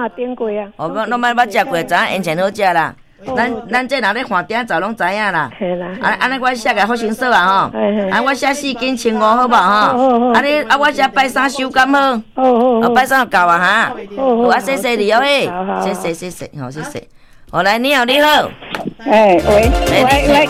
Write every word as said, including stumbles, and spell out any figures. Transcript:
嘛点过啊。 哦，拢捌捌食过，知影烟肠好食啦。咱咱这若咧饭店走拢知影啦。 系啦。 啊，安尼我写个福星说啊吼。啊，我写四斤千五好无吼？啊你啊我写拜三收敢好？ 好好好。 拜三到啊哈。 好好。 啊谢谢你哦嘿。谢谢谢谢，好谢谢。好来，你好你好。 哎喂喂喂。